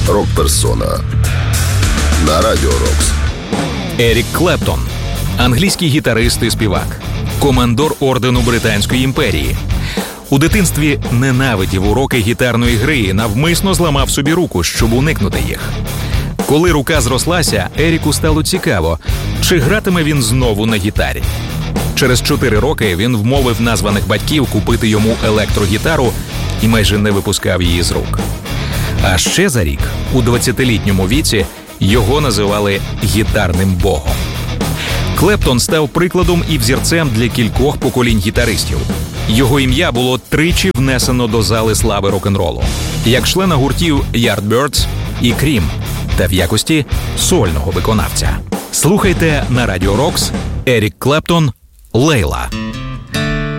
Рок-персона на Радіо Рокс. Ерік Клептон – англійський гітарист і співак, командор ордену Британської імперії. У дитинстві ненавидів уроки гітарної гри і навмисно зламав собі руку, щоб уникнути їх. Коли рука зрослася, Еріку стало цікаво, чи гратиме він знову на гітарі. Через 4 роки він вмовив названих батьків купити йому електрогітару і майже не випускав її з рук. А ще за рік, у 20-літньому віці, його називали гітарним богом. Клептон став прикладом і взірцем для кількох поколінь гітаристів. Його ім'я було тричі внесено до зали слави рок-н-ролу, як члена гуртів Yardbirds і Cream, та в якості сольного виконавця. Слухайте на Радіо Рокс Ерік Клептон «Лейла».